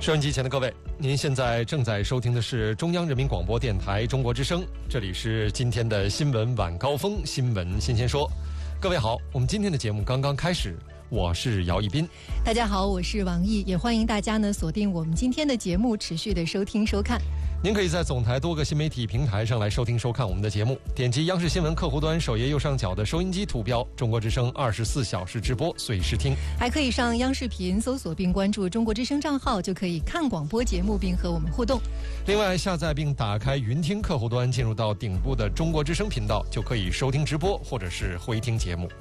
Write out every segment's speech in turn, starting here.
收音机前的各位，您现在正在收听的是中央人民广播电台中国之声，这里是今天的新闻晚高峰，新闻新鲜说。各位好，我们今天的节目刚刚开始，我是姚一斌。 大家好，我是王毅，也欢迎大家呢锁定我们今天的节目，持续的收听收看。 您可以在总台多个新媒体平台上来收听收看我们的节目，点击央视新闻客户端首页右上角的收音机图标，中国之声24小时直播随时听。 还可以上央视频搜索并关注中国之声账号，就可以看广播节目并和我们互动。 另外，下载并打开云听客户端，进入到顶部的中国之声频道，就可以收听直播或者是回听节目。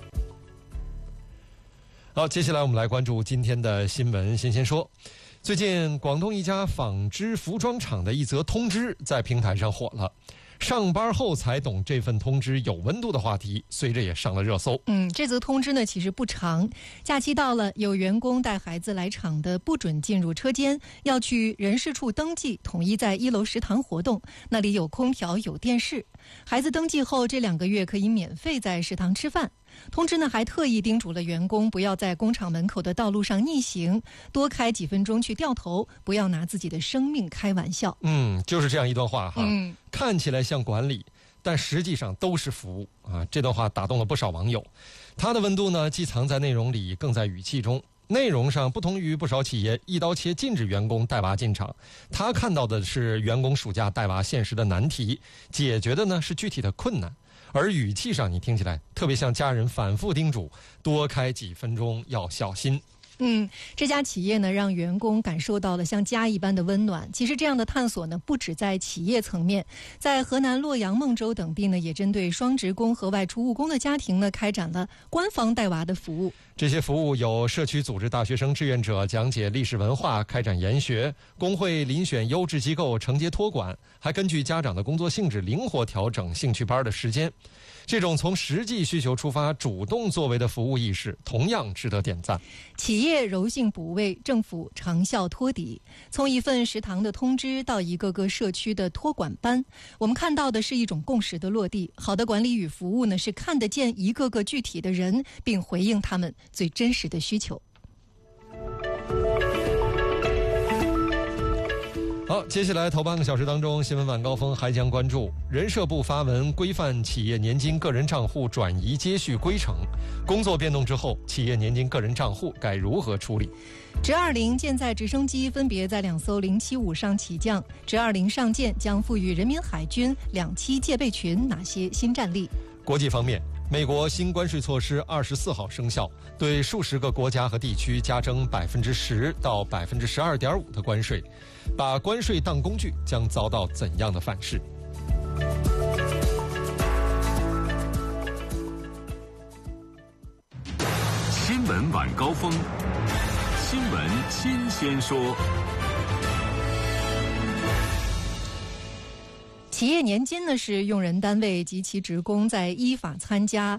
好，接下来我们来关注今天的新闻新鲜说。最近，广东一家纺织服装厂的一则通知在平台上火了。上班后才懂这份通知有温度的话题，随着也上了热搜。 这则通知呢其实不长，假期到了，有员工带孩子来厂的不准进入车间，要去人事处登记，统一在1楼食堂活动，那里有空调有电视。孩子登记后，这2个月可以免费在食堂吃饭。通知呢还特意叮嘱了员工不要在工厂门口的道路上逆行，多开几分钟去掉头，不要拿自己的生命开玩笑。 就是这样一段话哈，看起来像管理，但实际上都是服务啊。这段话打动了不少网友。它的温度呢，既藏在内容里，更在语气中。内容上不同于不少企业一刀切禁止员工带娃进厂，他看到的是员工暑假带娃现实的难题，解决的呢是具体的困难。而语气上你听起来特别像家人反复叮嘱多开几分钟要小心。 这家企业呢让员工感受到了像家一般的温暖。其实这样的探索呢不止在企业层面，在河南洛阳、孟州等地呢也针对双职工和外出务工的家庭呢开展了官方带娃的服务。这些服务有社区组织大学生志愿者讲解历史文化，开展研学，工会遴选优质机构承接托管，还根据家长的工作性质灵活调整兴趣班的时间。这种从实际需求出发主动作为的服务意识同样值得点赞。 企业柔性补位，政府长效托底。从一份食堂的通知到一个个社区的托管班，我们看到的是一种共识的落地。好的管理与服务呢，是看得见一个个具体的人，并回应他们最真实的需求。 好，接下来头半个小时当中，新闻晚高峰还将关注人社部发文规范企业年金个人账户转移接续规程，工作变动之后，企业年金个人账户该如何处理？ 直20舰载直升机分别在2艘075上起降，直20上舰将赋予人民海军2栖戒备群哪些新战力？ 国际方面，美国新关税措施24号生效，对数十个国家和地区加征10%到12.5%的关税，把关税当工具将遭到怎样的反噬？ 新闻晚高峰，新闻新鲜说。 企业年金呢是用人单位及其职工在依法参加